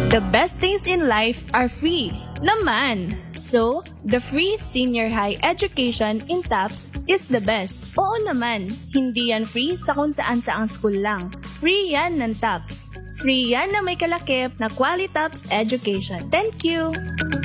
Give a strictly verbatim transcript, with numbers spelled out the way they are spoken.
The best things in life are free naman. So, the free senior high education in TAPS is the best. Oo naman, hindi yan free sa kung saan saang school lang. Free yan ng TAPS. Free yan na may kalakip na Quality TAPS education. Thank you!